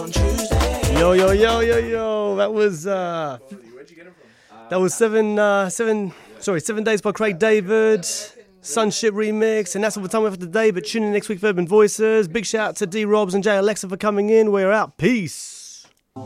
Yo, yo, yo, yo, yo. That was Where'd you get him from? that was 7 Days by Craig David, Sunship remix, and that's all the time we have for today. But tune in next week for Urban Voices. Big shout out to D Robs and J Alexa for coming in. We're out. Peace.